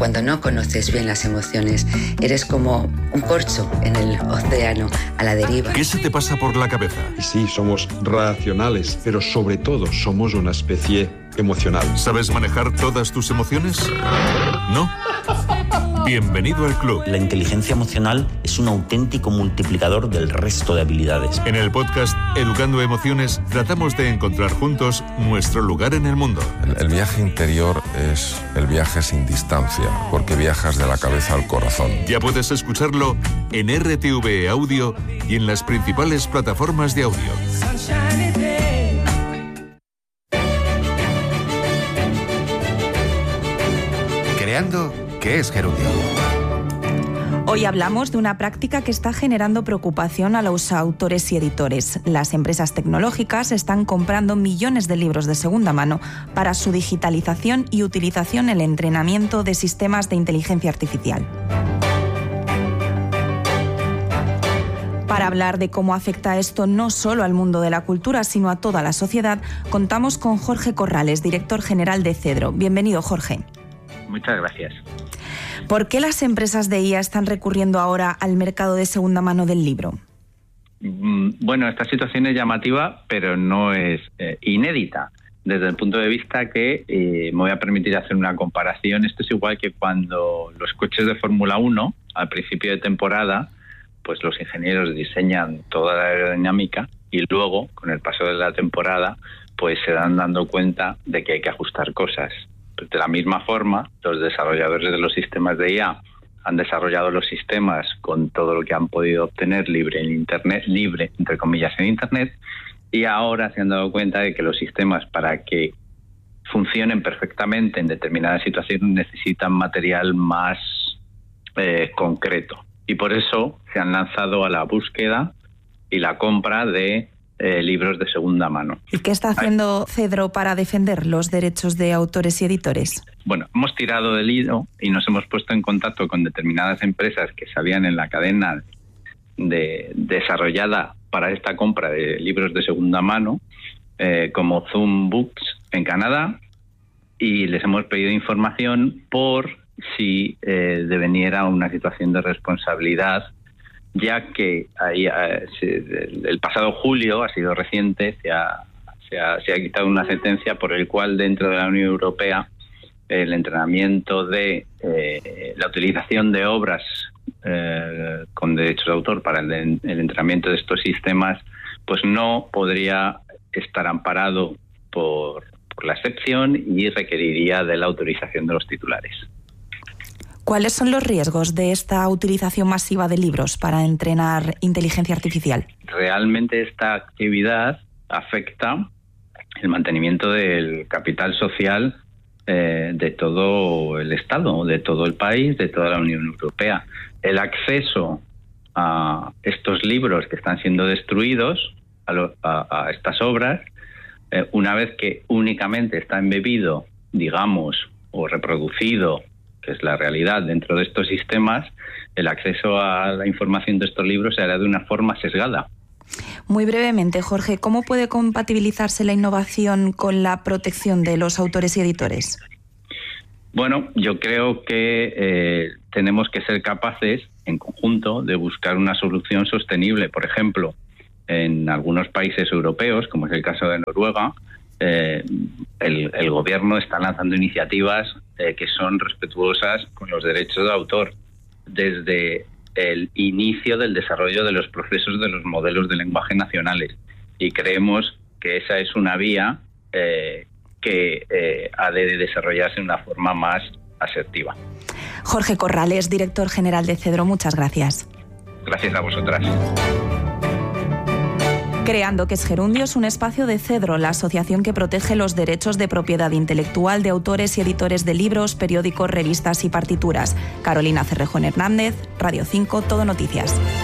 cuando no conoces bien las emociones, eres como un corcho en el océano, a la deriva. ¿Qué se te pasa por la cabeza? Y sí, somos racionales, pero sobre todo somos una especie emocional. ¿Sabes manejar todas tus emociones? ¿No? Bienvenido al club. La inteligencia emocional es un auténtico multiplicador del resto de habilidades. En el podcast Educando Emociones tratamos de encontrar juntos nuestro lugar en el mundo. El viaje interior es el viaje sin distancia, porque viajas de la cabeza al corazón. Ya puedes escucharlo en RTV Audio y en las principales plataformas de audio. Creando, ¿qué es gerundio? Hoy hablamos de una práctica que está generando preocupación a los autores y editores. Las empresas tecnológicas están comprando millones de libros de segunda mano para su digitalización y utilización en el entrenamiento de sistemas de inteligencia artificial. Para hablar de cómo afecta esto no solo al mundo de la cultura, sino a toda la sociedad, contamos con Jorge Corrales, director general de Cedro. Bienvenido, Jorge. Muchas gracias. ¿Por qué las empresas de IA están recurriendo ahora al mercado de segunda mano del libro? Bueno, esta situación es llamativa, pero no es inédita. Desde el punto de vista que me voy a permitir hacer una comparación. Esto es igual que cuando los coches de Fórmula 1, al principio de temporada, pues los ingenieros diseñan toda la aerodinámica y luego, con el paso de la temporada, pues se dan dando cuenta de que hay que ajustar cosas. De la misma forma, los desarrolladores de los sistemas de IA han desarrollado los sistemas con todo lo que han podido obtener libre en Internet, libre entre comillas en Internet, y ahora se han dado cuenta de que los sistemas, para que funcionen perfectamente en determinadas situaciones, necesitan material más concreto. Y por eso se han lanzado a la búsqueda y la compra de libros de segunda mano. ¿Y qué está haciendo Cedro para defender los derechos de autores y editores? Bueno, hemos tirado del hilo y nos hemos puesto en contacto con determinadas empresas que sabían en la cadena desarrollada para esta compra de libros de segunda mano, como Zoom Books en Canadá, y les hemos pedido información por si deveniera una situación de responsabilidad, ya que ahí, el pasado julio, ha sido reciente, se ha quitado una sentencia por el cual dentro de la Unión Europea el entrenamiento de la utilización de obras con derechos de autor para el entrenamiento de estos sistemas pues no podría estar amparado por la excepción y requeriría de la autorización de los titulares. ¿Cuáles son los riesgos de esta utilización masiva de libros para entrenar inteligencia artificial? Realmente esta actividad afecta el mantenimiento del capital social de todo el Estado, de todo el país, de toda la Unión Europea. El acceso a estos libros que están siendo destruidos, a estas obras, una vez que únicamente está embebido, digamos, o reproducido, que es la realidad dentro de estos sistemas, el acceso a la información de estos libros se hará de una forma sesgada. Muy brevemente, Jorge, ¿cómo puede compatibilizarse la innovación con la protección de los autores y editores? Bueno, yo creo que tenemos que ser capaces, en conjunto, de buscar una solución sostenible. Por ejemplo, en algunos países europeos, como es el caso de Noruega, el gobierno está lanzando iniciativas que son respetuosas con los derechos de autor desde el inicio del desarrollo de los procesos de los modelos de lenguaje nacionales, y creemos que esa es una vía que ha de desarrollarse de una forma más asertiva. Jorge Corrales, director general de Cedro, muchas gracias. Gracias a vosotras. Creando, que es gerundio, es un espacio de Cedro, la asociación que protege los derechos de propiedad intelectual de autores y editores de libros, periódicos, revistas y partituras. Carolina Cerrejón Hernández, Radio 5, Todo Noticias.